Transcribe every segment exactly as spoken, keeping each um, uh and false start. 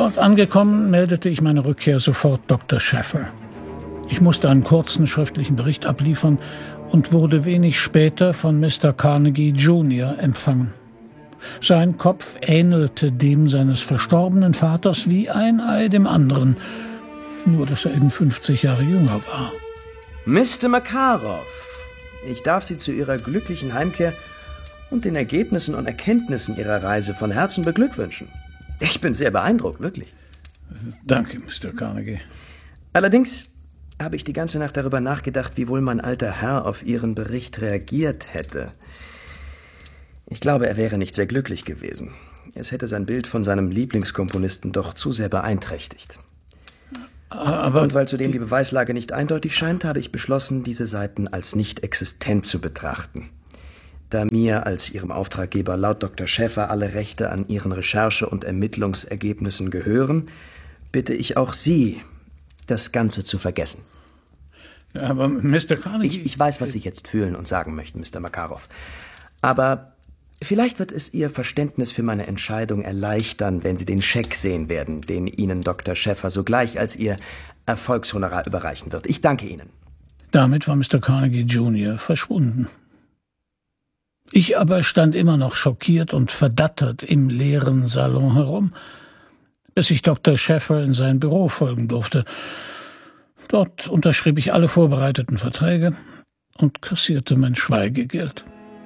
York angekommen, meldete ich meine Rückkehr sofort Doktor Schäfer. Ich musste einen kurzen schriftlichen Bericht abliefern und wurde wenig später von Mister Carnegie Junior empfangen. Sein Kopf ähnelte dem seines verstorbenen Vaters wie ein Ei dem anderen, nur dass er eben fünfzig Jahre jünger war. Mister Makarov, ich darf Sie zu Ihrer glücklichen Heimkehr und den Ergebnissen und Erkenntnissen Ihrer Reise von Herzen beglückwünschen. Ich bin sehr beeindruckt, wirklich. Danke, Mister Carnegie. Allerdings habe ich die ganze Nacht darüber nachgedacht, wie wohl mein alter Herr auf Ihren Bericht reagiert hätte. Ich glaube, er wäre nicht sehr glücklich gewesen. Es hätte sein Bild von seinem Lieblingskomponisten doch zu sehr beeinträchtigt. Aber Und weil zudem die Beweislage nicht eindeutig scheint, habe ich beschlossen, diese Seiten als nicht existent zu betrachten. Da mir als Ihrem Auftraggeber laut Doktor Schäfer alle Rechte an Ihren Recherche- und Ermittlungsergebnissen gehören, bitte ich auch Sie, das Ganze zu vergessen. Aber Mister Carnegie... Ich, ich weiß, was Sie jetzt fühlen und sagen möchten, Mister Makarov. Aber vielleicht wird es Ihr Verständnis für meine Entscheidung erleichtern, wenn Sie den Scheck sehen werden, den Ihnen Doktor Schäfer sogleich als Ihr Erfolgshonorar überreichen wird. Ich danke Ihnen. Damit war Mister Carnegie Junior verschwunden. Ich aber stand immer noch schockiert und verdattert im leeren Salon herum, bis ich Doktor Schäfer in sein Büro folgen durfte. Dort unterschrieb ich alle vorbereiteten Verträge und kassierte mein Schweigegeld.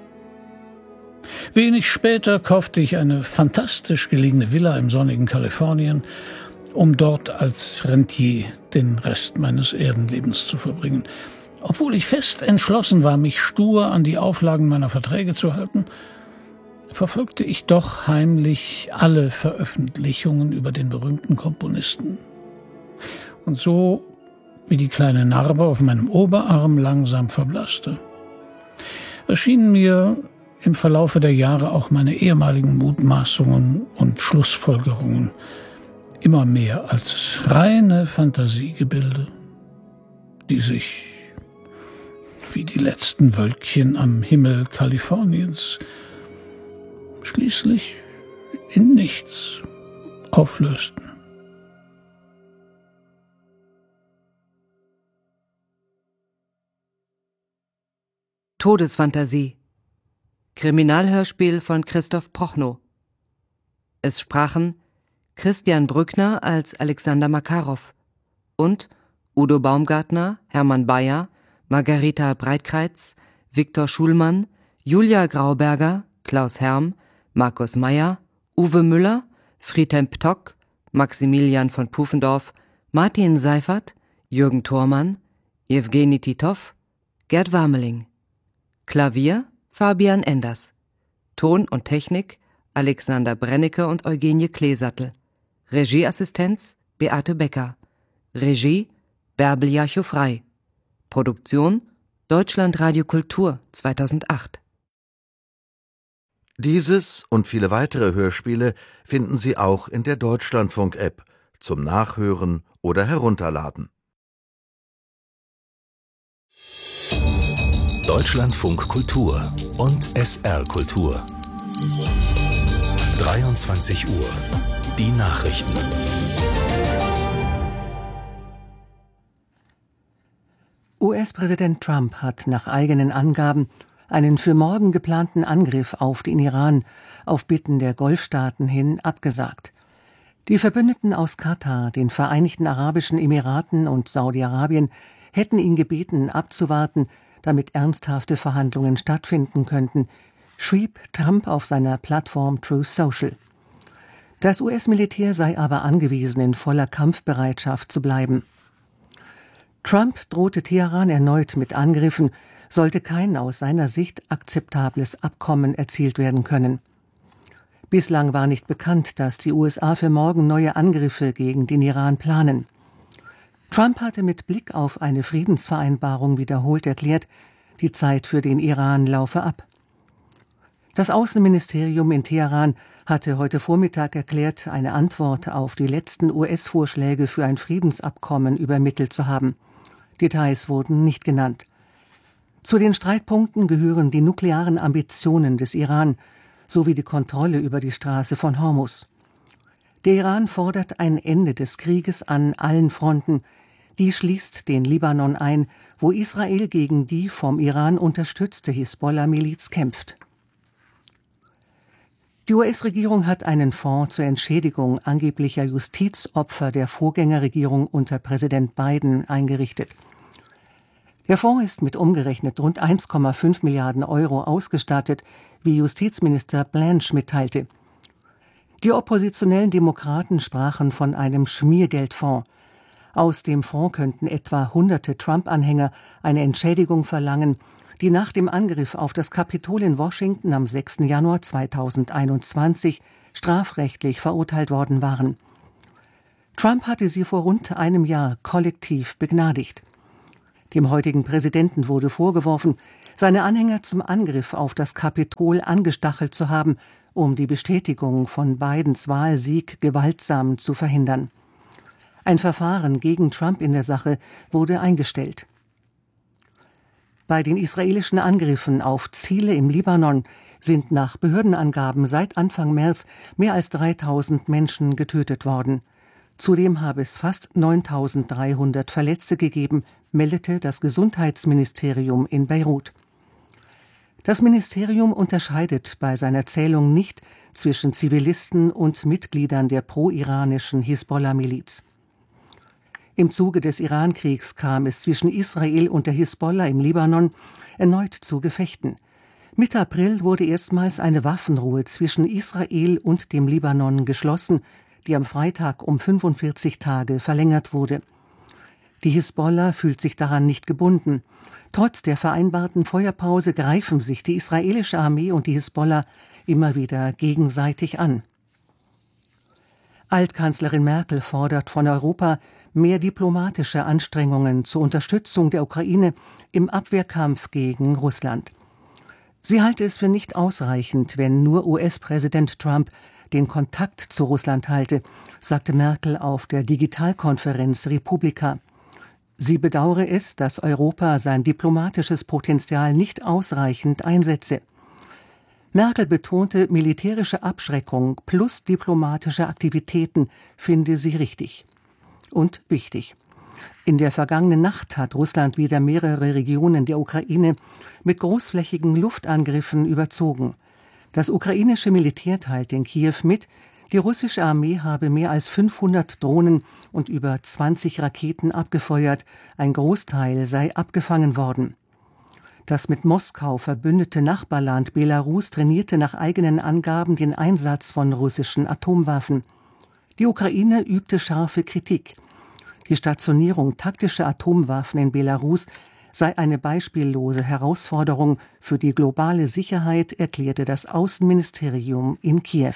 Wenig später kaufte ich eine fantastisch gelegene Villa im sonnigen Kalifornien, um dort als Rentier den Rest meines Erdenlebens zu verbringen. Obwohl ich fest entschlossen war, mich stur an die Auflagen meiner Verträge zu halten, verfolgte ich doch heimlich alle Veröffentlichungen über den berühmten Komponisten. Und so, wie die kleine Narbe auf meinem Oberarm langsam verblasste, erschienen mir im Verlaufe der Jahre auch meine ehemaligen Mutmaßungen und Schlussfolgerungen immer mehr als reine Fantasiegebilde, die sich wie die letzten Wölkchen am Himmel Kaliforniens schließlich in nichts auflösten. Todesfantasie. Kriminalhörspiel von Christoph Prochnow. Es sprachen Christian Brückner als Alexander Makarov und Udo Baumgartner, Hermann Bayer, Margarita Breitkreitz, Viktor Schulmann, Julia Grauberger, Klaus Herm, Markus Meyer, Uwe Müller, Friedhelm Ptock, Maximilian von Pufendorf, Martin Seifert, Jürgen Thormann, Jewgeni Titov, Gerd Warmeling. Klavier Fabian Enders. Ton und Technik Alexander Brennecke und Eugenie Kleesattel. Regieassistenz Beate Becker. Regie Bärbel Jachow-Frey. Produktion Deutschlandradio Kultur zweitausendacht. Dieses und viele weitere Hörspiele finden Sie auch in der Deutschlandfunk-App zum Nachhören oder Herunterladen. Deutschlandfunk Kultur und S R Kultur. dreiundzwanzig Uhr. Die Nachrichten. U S-Präsident Trump hat nach eigenen Angaben einen für morgen geplanten Angriff auf den Iran auf Bitten der Golfstaaten hin abgesagt. Die Verbündeten aus Katar, den Vereinigten Arabischen Emiraten und Saudi-Arabien hätten ihn gebeten, abzuwarten, damit ernsthafte Verhandlungen stattfinden könnten, schrieb Trump auf seiner Plattform Truth Social. Das U S-Militär sei aber angewiesen, in voller Kampfbereitschaft zu bleiben. Trump drohte Teheran erneut mit Angriffen, sollte kein aus seiner Sicht akzeptables Abkommen erzielt werden können. Bislang war nicht bekannt, dass die U S A für morgen neue Angriffe gegen den Iran planen. Trump hatte mit Blick auf eine Friedensvereinbarung wiederholt erklärt, die Zeit für den Iran laufe ab. Das Außenministerium in Teheran hatte heute Vormittag erklärt, eine Antwort auf die letzten U S-Vorschläge für ein Friedensabkommen übermittelt zu haben. Details wurden nicht genannt. Zu den Streitpunkten gehören die nuklearen Ambitionen des Iran sowie die Kontrolle über die Straße von Hormuz. Der Iran fordert ein Ende des Krieges an allen Fronten. Die schließt den Libanon ein, wo Israel gegen die vom Iran unterstützte Hisbollah-Miliz kämpft. Die U S-Regierung hat einen Fonds zur Entschädigung angeblicher Justizopfer der Vorgängerregierung unter Präsident Biden eingerichtet. Der Fonds ist mit umgerechnet rund eins Komma fünf Milliarden Euro ausgestattet, wie Justizminister Blanche mitteilte. Die oppositionellen Demokraten sprachen von einem Schmiergeldfonds. Aus dem Fonds könnten etwa hunderte Trump-Anhänger eine Entschädigung verlangen, die nach dem Angriff auf das Kapitol in Washington am sechsten Januar zweitausendeinundzwanzig strafrechtlich verurteilt worden waren. Trump hatte sie vor rund einem Jahr kollektiv begnadigt. Dem heutigen Präsidenten wurde vorgeworfen, seine Anhänger zum Angriff auf das Kapitol angestachelt zu haben, um die Bestätigung von Bidens Wahlsieg gewaltsam zu verhindern. Ein Verfahren gegen Trump in der Sache wurde eingestellt. Bei den israelischen Angriffen auf Ziele im Libanon sind nach Behördenangaben seit Anfang März mehr als dreitausend Menschen getötet worden. Zudem habe es fast neuntausenddreihundert Verletzte gegeben, meldete das Gesundheitsministerium in Beirut. Das Ministerium unterscheidet bei seiner Zählung nicht zwischen Zivilisten und Mitgliedern der pro-iranischen Hisbollah-Miliz. Im Zuge des Irankriegs kam es zwischen Israel und der Hisbollah im Libanon erneut zu Gefechten. Mitte April wurde erstmals eine Waffenruhe zwischen Israel und dem Libanon geschlossen, die am Freitag um fünfundvierzig Tage verlängert wurde. Die Hisbollah fühlt sich daran nicht gebunden. Trotz der vereinbarten Feuerpause greifen sich die israelische Armee und die Hisbollah immer wieder gegenseitig an. Altkanzlerin Merkel fordert von Europa mehr diplomatische Anstrengungen zur Unterstützung der Ukraine im Abwehrkampf gegen Russland. Sie halte es für nicht ausreichend, wenn nur U S-Präsident Trump den Kontakt zu Russland halte, sagte Merkel auf der Digitalkonferenz Republika. Sie bedauere es, dass Europa sein diplomatisches Potenzial nicht ausreichend einsetze. Merkel betonte, militärische Abschreckung plus diplomatische Aktivitäten finde sie richtig und wichtig. In der vergangenen Nacht hat Russland wieder mehrere Regionen der Ukraine mit großflächigen Luftangriffen überzogen. Das ukrainische Militär teilt in Kiew mit, die russische Armee habe mehr als fünfhundert Drohnen und über zwanzig Raketen abgefeuert, ein Großteil sei abgefangen worden. Das mit Moskau verbündete Nachbarland Belarus trainierte nach eigenen Angaben den Einsatz von russischen Atomwaffen. Die Ukraine übte scharfe Kritik. Die Stationierung taktischer Atomwaffen in Belarus sei eine beispiellose Herausforderung für die globale Sicherheit, erklärte das Außenministerium in Kiew.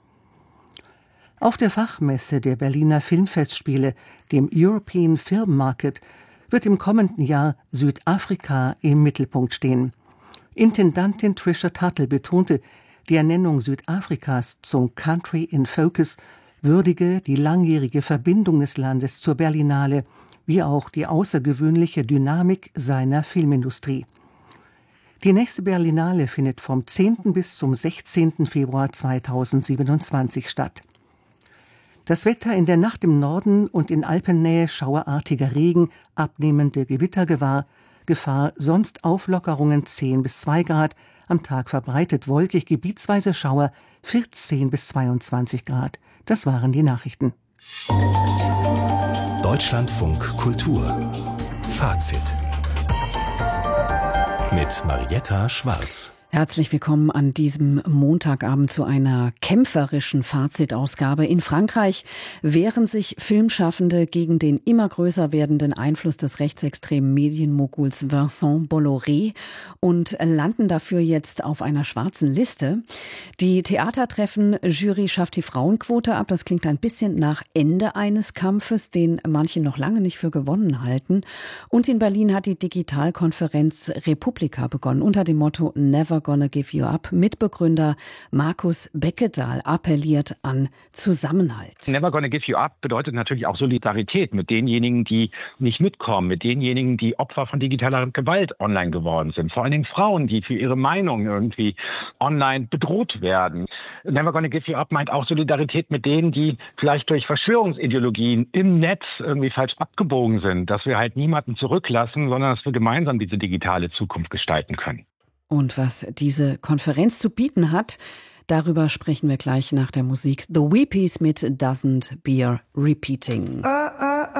Auf der Fachmesse der Berliner Filmfestspiele, dem European Film Market, wird im kommenden Jahr Südafrika im Mittelpunkt stehen. Intendantin Trisha Tuttle betonte, die Ernennung Südafrikas zum Country in Focus würdige die langjährige Verbindung des Landes zur Berlinale, wie auch die außergewöhnliche Dynamik seiner Filmindustrie. Die nächste Berlinale findet vom zehnten bis zum sechzehnten Februar zweitausendsiebenundzwanzig statt. Das Wetter in der Nacht im Norden und in Alpennähe schauerartiger Regen, abnehmende Gewittergefahr, Gefahr, sonst Auflockerungen zehn bis zwei Grad, am Tag verbreitet wolkig, gebietsweise Schauer vierzehn bis zweiundzwanzig Grad. Das waren die Nachrichten. Deutschlandfunk Kultur Fazit mit Marietta Schwarz. Herzlich willkommen an diesem Montagabend zu einer kämpferischen Fazitausgabe. In Frankreich wehren sich Filmschaffende gegen den immer größer werdenden Einfluss des rechtsextremen Medienmoguls Vincent Bolloré und landen dafür jetzt auf einer schwarzen Liste. Die Theatertreffen-Jury schafft die Frauenquote ab. Das klingt ein bisschen nach Ende eines Kampfes, den manche noch lange nicht für gewonnen halten. Und in Berlin hat die Digitalkonferenz Republika begonnen unter dem Motto Never Gonna Give You Up. Mitbegründer Markus Beckedahl appelliert an Zusammenhalt. Never Gonna Give You Up bedeutet natürlich auch Solidarität mit denjenigen, die nicht mitkommen, mit denjenigen, die Opfer von digitaler Gewalt online geworden sind. Vor allen Dingen Frauen, die für ihre Meinung irgendwie online bedroht werden. Never Gonna Give You Up meint auch Solidarität mit denen, die vielleicht durch Verschwörungsideologien im Netz irgendwie falsch abgebogen sind. Dass wir halt niemanden zurücklassen, sondern dass wir gemeinsam diese digitale Zukunft gestalten können. Und was diese Konferenz zu bieten hat, darüber sprechen wir gleich nach der Musik. The Weepies mit Doesn't Bear Repeating.